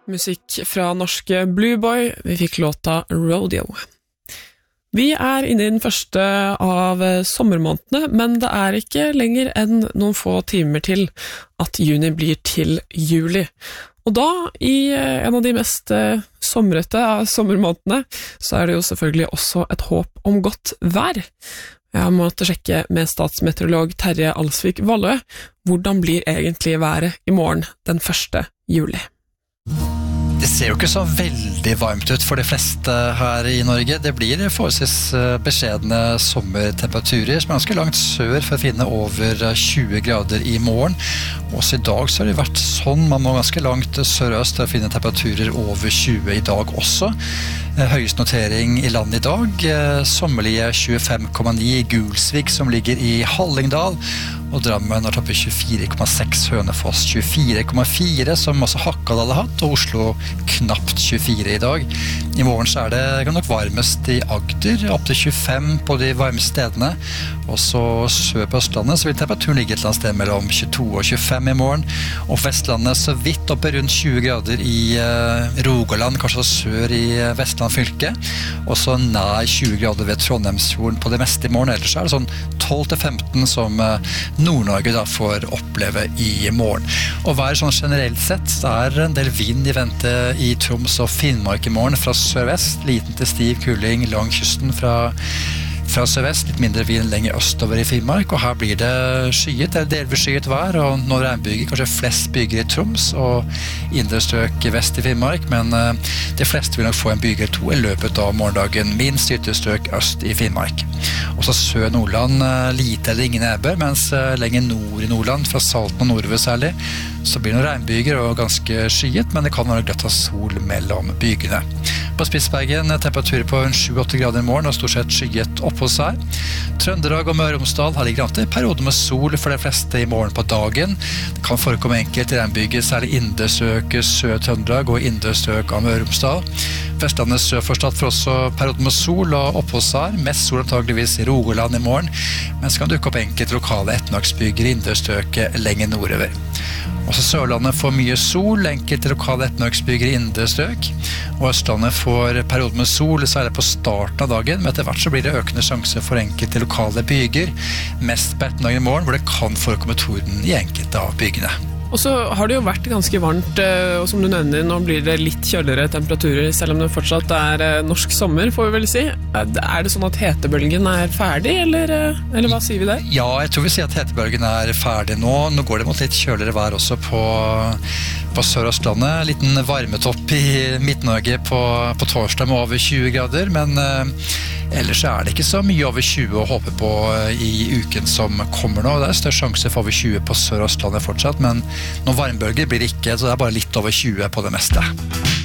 Musikk fra norske Blue Boy, vi fikk låta Rodeo. Vi inne i den første av sommermånedene, men det ikke lenger enn noen få timer til at juni blir til juli. Og da, i en av de mest somrete av sommermånedene, så det jo selvfølgelig også et håp om godt vær. Jeg måtte sjekke med statsmeteorolog Terje Alsvik Vallø, hvordan blir egentlig været i morgen den 1. juli? Det ser jo ikke så veldig varmt ut for de fleste her i Norge. Det blir forholdsvis beskjedne sommertemperaturer som ganske langt sør for å finne over 20 grader i morgen. Også i dag så har det vært sånn, man må ganske langt sørøst for å finne temperaturer over 20 i dag også. Høyest notering i landet i dag, sommerlige 25,9 i Gulsvik som ligger i Hallingdal, og Drammen har toppet 24,6, Hønefoss 24,4 som også Hakadal har hatt, og Oslo knapt 24 i dag. I morgen så det kan nok varmest i Agder, opp til 25 på de varmeste stedene, og så sør på Østlandet så vil temperaturen ligge et eller annet sted mellom 22 og 25 i morgen, og på Vestlandet så vidt oppe rundt 20 grader i Rogaland, kanskje sør i Vestland fylke, og så nær 20 grader ved Trondheimsfjorden på det meste i morgen, ellers så det sånn 12-15 som Nord-Norge da får oppleve i morgen. Og været sånn generelt sett, så en del vind i vente i Troms og Finnmark i morgen fra sørvest, liten til stiv kuling lang kysten fra sørvest, litt mindre vind lenger østover i Finnmark, og her blir det skyet, delvis skyet vær, og noen regnbyger, kanskje flest byger i Troms og indre strøk vest i Finnmark, men de fleste vil nok få en byger 2 i løpet av morgendagen, minst ytterstrøk øst i Finnmark. Også sør Nordland, lite eller ingen nedbør, mens lenger nord i Nordland, fra Salten og nordover særlig, så blir det noen regnbyger og ganske skyet, men det kan være gløtt av sol mellom bygene. På Spitsbergen temperaturer på 7-8 grader i morgen og stort sett skyet oppholds her. Trøndelag og Møre og Romsdal har ligget an til perioder med sol for de fleste i morgen på dagen. Det kan forekomme enkelte regnbyger, særlig indrestrøk Sør-Trøndelag og indrestrøk av Møre og Romsdal. Vestlandet sør for Stad får også perioder med sol og oppholds her. Mest sol antageligvis i Rogaland i morgen, men så kan dukke opp enkelte lokale ettermiddagsbyger i indrestrøket lenger nordover. Også Sørlandet får mye sol, enkelte lokale ettermiddagsbyger i indre strøk, og Østlandet får perioder med sol, særlig på starten av dagen, men etter hvert så blir det økende sjanse for enkelte lokale byger, mest på ettermiddagen i morgen, hvor det kan forekomme torden i enkelte av bygene. Og så har det jo vært ganske varmt, og som du nevner, nå blir det litt kjøligere temperaturer, selv om det fortsatt norsk sommer, får vi vel si. Det sånn at hetebølgen ferdig, eller hva sier vi der? Ja, jeg tror vi sier at hetebølgen ferdig nå. Nå går det mot litt kjøligere vær også på Sør-Østlandet. Liten varmetopp i Midt-Norge på torsdag med over 20 grader, men ellers det ikke så mye over 20 å håpe på i uken som kommer nå. Det større sjanse for over 20 på Sør-Østlandet fortsatt, men noen varmbølger blir det ikke, så det bare litt over 20 på det meste.